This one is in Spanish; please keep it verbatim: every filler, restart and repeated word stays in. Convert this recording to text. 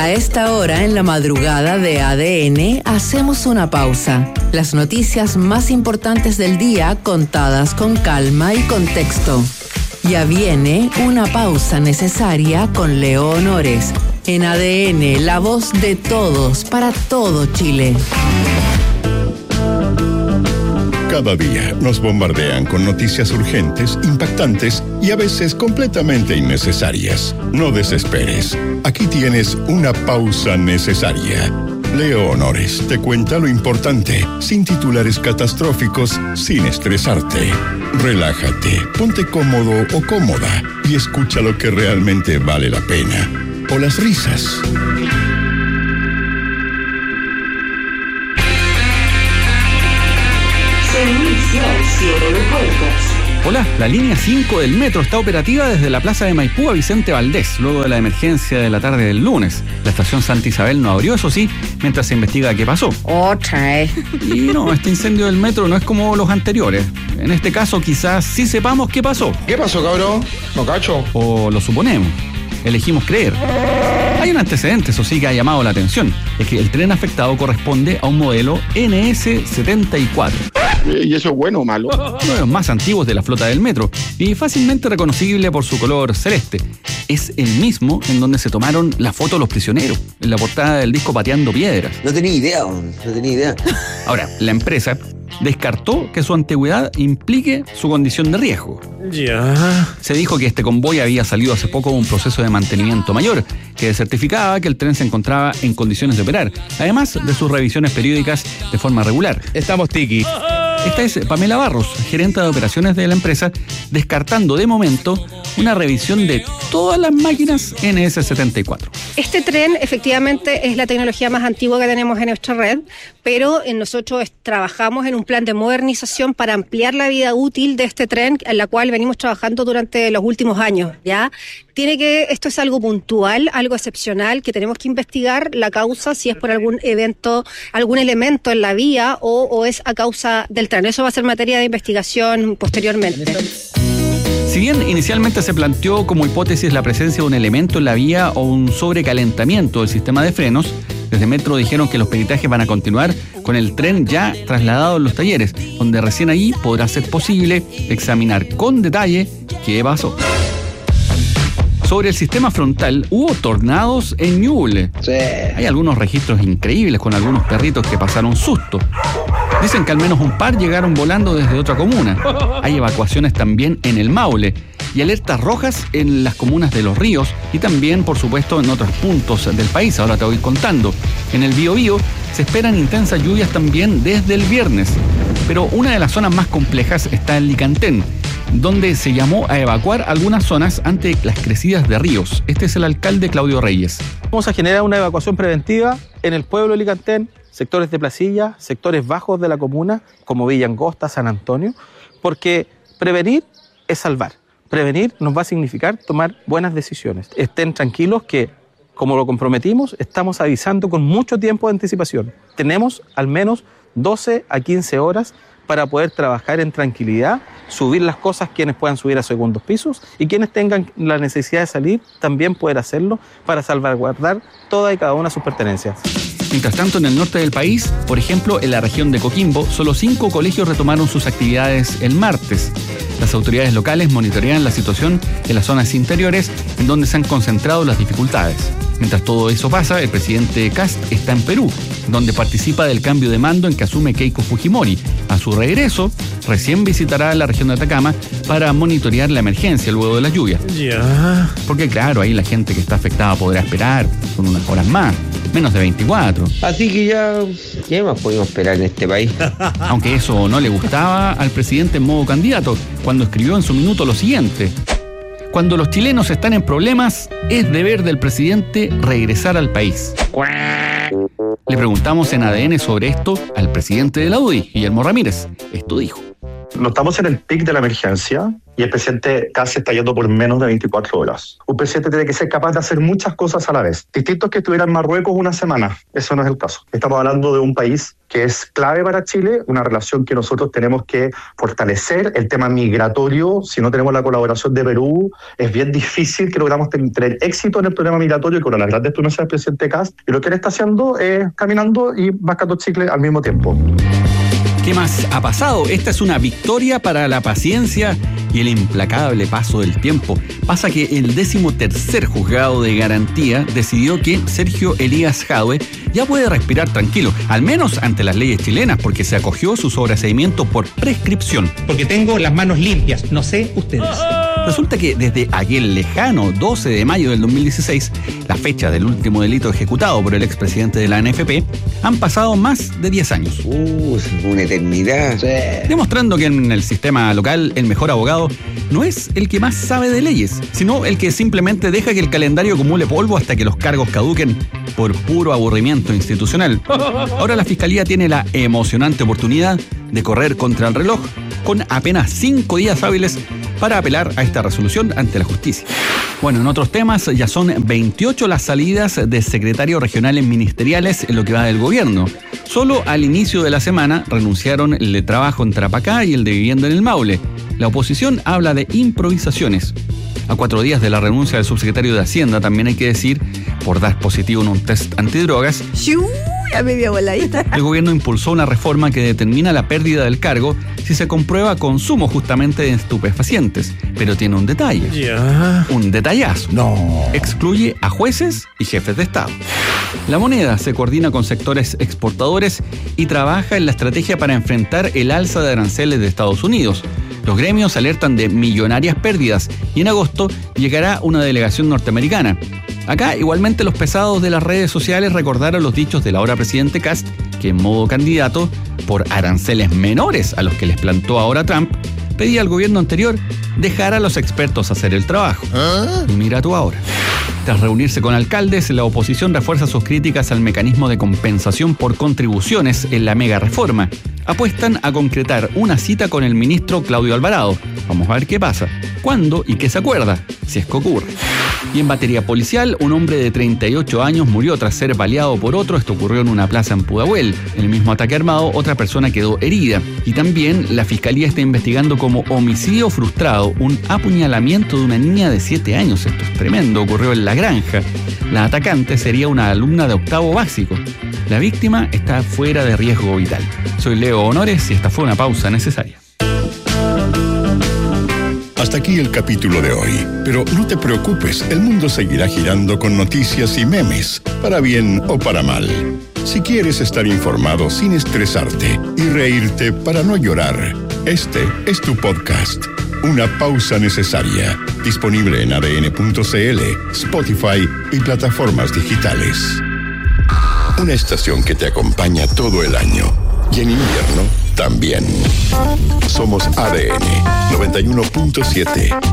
A esta hora en la madrugada de A D N hacemos una pausa. Las noticias más importantes del día contadas con calma y contexto. Ya viene una pausa necesaria con Leo Honores. En A D N, la voz de todos para todo Chile. Cada día nos bombardean con noticias urgentes, impactantes y a veces completamente innecesarias. No desesperes. Aquí tienes una pausa necesaria. Leo Honores te cuenta lo importante, sin titulares catastróficos, sin estresarte. Relájate, ponte cómodo o cómoda y escucha lo que realmente vale la pena. O las risas. Hola, la línea cinco del metro está operativa desde la plaza de Maipú a Vicente Valdés, luego de la emergencia de la tarde del lunes. La estación Santa Isabel no abrió, eso sí, mientras se investiga qué pasó. Otra, ¿eh? Y no, este incendio del metro no es como los anteriores. En este caso quizás sí sepamos qué pasó. ¿Qué pasó, cabrón? ¿No cacho? O lo suponemos. Elegimos creer. Hay un antecedente, eso sí, que ha llamado la atención. Es que el tren afectado corresponde a un modelo N S setenta y cuatro. ¿Y eso es bueno o malo? Uno de los más antiguos de la flota del metro y fácilmente reconocible por su color celeste. Es el mismo en donde se tomaron la foto los prisioneros, en la portada del disco Pateando Piedras. No tenía idea, no tenía idea. Ahora, la empresa descartó que su antigüedad implique su condición de riesgo. Ya. Se dijo que este convoy había salido hace poco de un proceso de mantenimiento mayor, que certificaba que el tren se encontraba en condiciones de operar, además de sus revisiones periódicas de forma regular. Estamos tiki. Esta es Pamela Barros, gerente de operaciones de la empresa, descartando de momento una revisión de todas las máquinas N S setenta y cuatro. Este tren efectivamente es la tecnología más antigua que tenemos en nuestra red, pero nosotros trabajamos en un plan de modernización para ampliar la vida útil de este tren, en la cual venimos trabajando durante los últimos años, ¿ya? Tiene que, esto es algo puntual, algo excepcional, que tenemos que investigar la causa, si es por algún evento, algún elemento en la vía o, o es a causa del tren. Eso va a ser materia de investigación posteriormente. Si bien inicialmente se planteó como hipótesis la presencia de un elemento en la vía o un sobrecalentamiento del sistema de frenos, desde Metro dijeron que los peritajes van a continuar con el tren ya trasladado en los talleres, donde recién allí podrá ser posible examinar con detalle qué pasó. Sobre el sistema frontal, hubo tornados en Ñuble. Sí. Hay algunos registros increíbles con algunos perritos que pasaron susto. Dicen que al menos un par llegaron volando desde otra comuna. Hay evacuaciones también en el Maule y alertas rojas en las comunas de Los Ríos y también, por supuesto, en otros puntos del país. Ahora te voy contando. En el Biobío se esperan intensas lluvias también desde el viernes. Pero una de las zonas más complejas está en Licantén, donde se llamó a evacuar algunas zonas ante las crecidas de ríos. Este es el alcalde Claudio Reyes. Vamos a generar una evacuación preventiva en el pueblo de Licantén, sectores de Placilla, sectores bajos de la comuna, como Villa Angosta, San Antonio, porque prevenir es salvar. Prevenir nos va a significar tomar buenas decisiones. Estén tranquilos que, como lo comprometimos, estamos avisando con mucho tiempo de anticipación. Tenemos al menos doce a quince horas para poder trabajar en tranquilidad, subir las cosas quienes puedan subir a segundos pisos y quienes tengan la necesidad de salir también poder hacerlo para salvaguardar toda y cada una de sus pertenencias. Mientras tanto, en el norte del país, por ejemplo, en la región de Coquimbo, solo cinco colegios retomaron sus actividades el martes. Las autoridades locales monitorean la situación en las zonas interiores en donde se han concentrado las dificultades. Mientras todo eso pasa, el presidente Kast está en Perú, donde participa del cambio de mando en que asume Keiko Fujimori. A su regreso, recién visitará la región de Atacama para monitorear la emergencia luego de las lluvias. Ya. Porque claro, ahí la gente que está afectada podrá esperar con unas horas más, menos de veinticuatro. Así que ya, ¿qué más podemos esperar en este país? Aunque eso no le gustaba al presidente en modo candidato, cuando escribió en su minuto lo siguiente: cuando los chilenos están en problemas, es deber del presidente regresar al país. Le preguntamos en A D N sobre esto al presidente de la U D I, Guillermo Ramírez. Esto dijo. No estamos en el pic de la emergencia, y el presidente casi está yendo por menos de veinticuatro horas. Un presidente tiene que ser capaz de hacer muchas cosas a la vez. Distinto es que estuviera en Marruecos una semana. Eso no es el caso. Estamos hablando de un país que es clave para Chile, una relación que nosotros tenemos que fortalecer. El tema migratorio, si no tenemos la colaboración de Perú, es bien difícil que logramos tener éxito en el problema migratorio con las grandes promesas del presidente Kast. Y lo que él está haciendo es caminando y mascando chicle al mismo tiempo. ¿Qué más ha pasado? Esta es una victoria para la paciencia y el implacable paso del tiempo. Pasa que el decimotercer juzgado de garantía decidió que Sergio Elías Jadwe ya puede respirar tranquilo, al menos ante las leyes chilenas, porque se acogió a su sobreseimiento por prescripción. Porque tengo las manos limpias, no sé ustedes. Resulta que desde aquel lejano doce de mayo del dos mil dieciséis, la fecha del último delito ejecutado por el expresidente de la N F P, han pasado más de diez años. Uh, una eternidad. Sí. Demostrando que en el sistema local el mejor abogado no es el que más sabe de leyes, sino el que simplemente deja que el calendario acumule polvo hasta que los cargos caduquen por puro aburrimiento institucional. Ahora la Fiscalía tiene la emocionante oportunidad de correr contra el reloj con apenas cinco días hábiles para apelar a esta resolución ante la justicia. Bueno, en otros temas, ya son veintiocho las salidas de secretarios regionales ministeriales en lo que va del gobierno. Solo al inicio de la semana renunciaron el de Trabajo en Tarapacá y el de Vivienda en el Maule. La oposición habla de improvisaciones. A cuatro días de la renuncia del subsecretario de Hacienda, también hay que decir, por dar positivo en un test antidrogas, a media voladita. El gobierno impulsó una reforma que determina la pérdida del cargo si se comprueba consumo justamente de estupefacientes. Pero tiene un detalle. Ya. Un detallazo. No. Excluye a jueces y jefes de Estado. La Moneda se coordina con sectores exportadores y trabaja en la estrategia para enfrentar el alza de aranceles de Estados Unidos. Los gremios alertan de millonarias pérdidas y en agosto llegará una delegación norteamericana. Acá, igualmente, los pesados de las redes sociales recordaron los dichos del ahora presidente Kast, que en modo candidato, por aranceles menores a los que les plantó ahora Trump, pedía al gobierno anterior dejar a los expertos hacer el trabajo. ¿Ah? Y mira tú ahora. Tras reunirse con alcaldes, la oposición refuerza sus críticas al mecanismo de compensación por contribuciones en la mega reforma. Apuestan a concretar una cita con el ministro Claudio Alvarado. Vamos a ver qué pasa, cuándo y qué se acuerda, si es que ocurre. Y en materia policial, un hombre de treinta y ocho años murió tras ser baleado por otro. Esto ocurrió en una plaza en Pudahuel. En el mismo ataque armado, otra persona quedó herida. Y también la Fiscalía está investigando como homicidio frustrado un apuñalamiento de una niña de siete años. Esto es tremendo, ocurrió en La Granja. La atacante sería una alumna de octavo básico. La víctima está fuera de riesgo vital. Soy Leo Honores y esta fue una pausa necesaria. Hasta aquí el capítulo de hoy, pero no te preocupes, el mundo seguirá girando con noticias y memes, para bien o para mal. Si quieres estar informado sin estresarte y reírte para no llorar, este es tu podcast, Una Pausa Necesaria, disponible en A D N punto C L, Spotify y plataformas digitales. Una estación que te acompaña todo el año y en invierno también. Somos A D N noventa y uno punto siete.